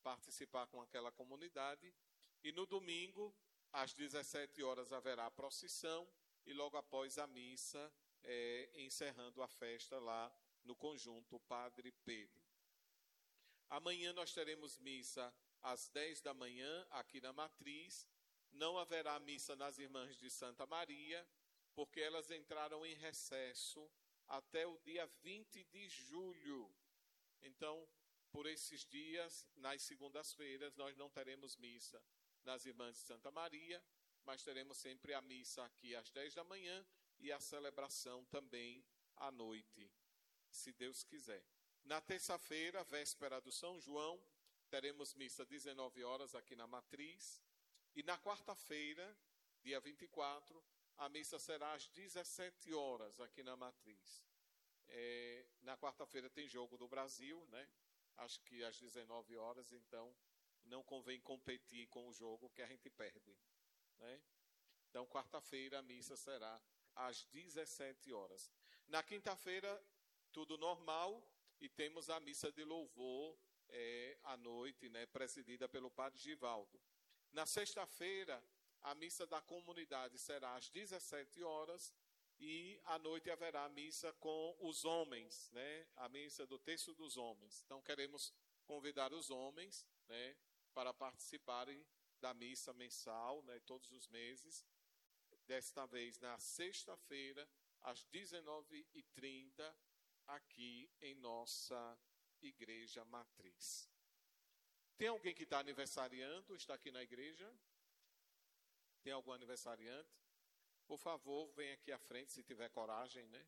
participar com aquela comunidade. E no domingo, às 17 horas, haverá a procissão e logo após a missa, encerrando a festa lá no conjunto Padre Pedro. Amanhã nós teremos missa às 10 da manhã aqui na Matriz. Não haverá missa nas Irmãs de Santa Maria, porque elas entraram em recesso até o dia 20 de julho. Então, por esses dias, nas segundas-feiras, nós não teremos missa nas Irmãs de Santa Maria, mas teremos sempre a missa aqui às 10 da manhã e a celebração também à noite, se Deus quiser. Na terça-feira, véspera do São João, teremos missa às 19 horas aqui na Matriz. E na quarta-feira, dia 24, a missa será às 17 horas aqui na Matriz. Na quarta-feira tem jogo do Brasil, né? Acho que às 19 horas, então não convém competir com o jogo que a gente perde, né? Então, quarta-feira a missa será às 17 horas. Na quinta-feira, tudo normal, e temos a missa de louvor à noite, né, presidida pelo Padre Givaldo. Na sexta-feira, a missa da comunidade será às 17 horas e à noite haverá a missa com os homens, né, a missa do Terço dos Homens. Então, queremos convidar os homens, né, para participarem da missa mensal, né, todos os meses. Desta vez, na sexta-feira, às 19h30, aqui em nossa Igreja Matriz. Tem alguém que está aniversariando, está aqui na igreja? Tem algum aniversariante? Por favor, venha aqui à frente, se tiver coragem, né?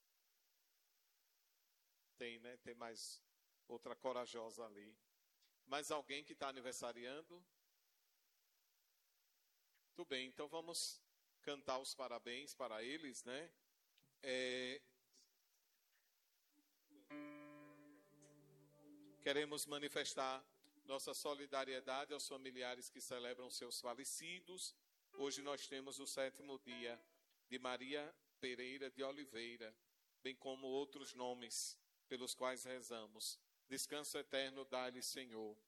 Tem, né? Tem mais outra corajosa ali. Mais alguém que está aniversariando? Tudo bem, então vamos cantar os parabéns para eles, né? Queremos manifestar nossa solidariedade aos familiares que celebram seus falecidos. Hoje nós temos o 7º dia de Maria Pereira de Oliveira, bem como outros nomes pelos quais rezamos. Descanso eterno dá-lhe, Senhor.